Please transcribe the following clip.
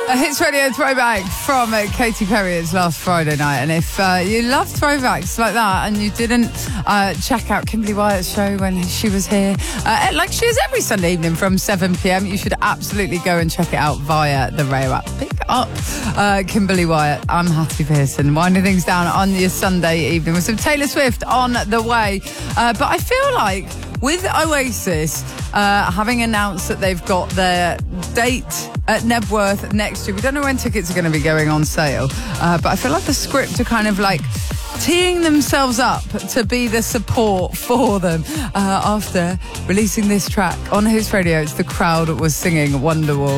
A Hits Radio throwback from Katy Perry's last Friday night. And if you love throwbacks like that and you didn't check out Kimberly Wyatt's show when she was here, like she is every Sunday evening from 7 p.m, you should absolutely go and check it out via the Rayo app. Pick up Kimberly Wyatt. I'm Hattie Pearson, winding things down on your Sunday evening with some Taylor Swift on the way. But I feel like with Oasis having announced that they've got their date at Nebworth next year, we don't know when tickets are going to be going on sale, but I feel like the script are kind of like teeing themselves up to be the support for them after releasing this track on Hits Radio. It's The Crowd was singing Wonderwall.